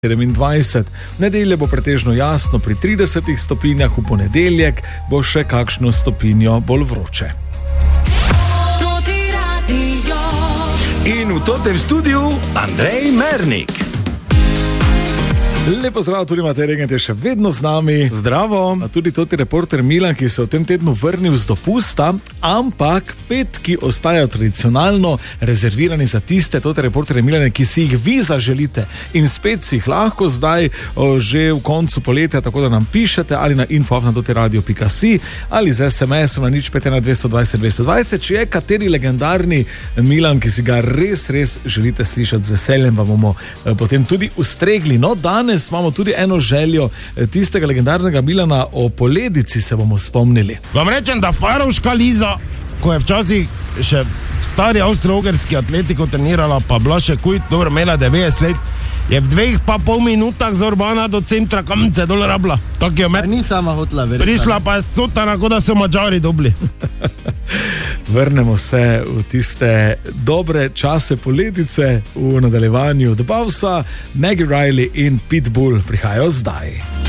27. Nedelje bo pretežno jasno pri 30 stopinjah, v ponedeljek bo še kakšno stopinjo bolj vroče. In v tem studiu Andrej Mernik. Lepo zdrav, tudi Matej Regent je še vedno z nami. Zdravo. A tudi toti reporter Milan, ki se v tem tednu vrnil z dopusta, ampak petki ostajajo tradicionalno rezervirani za tiste toti reporterje Milane, ki si jih vi zaželite. In spet si jih lahko zdaj že v koncu poletja, tako da nam pišete ali na info@dotiradio.si ali z SMS-om na 051220 220. Če je kateri legendarni Milan, ki si ga res želite slišati, z veseljem vam bomo potem tudi ustregli. No, danes imamo tudi eno željo tistega legendarnega Milana, o Poledici se bomo spomnili. Vam rečem, da Farovška Liza, ko je včasih še stari avstro-ogrski Atletiko trenirala, pa bila še dobro imela 90 let, je v 2,5 minutah z Urbana do centra Kamnice dol rabla. Tako je ni sama hotla verjeti. Prišla pa je sotana, kot da so Mađari dobili. Vrnemo se v tiste dobre čase Poledice v nadaljevanju The Bowsa, Maggie Riley in Pitbull prihajajo zdaj.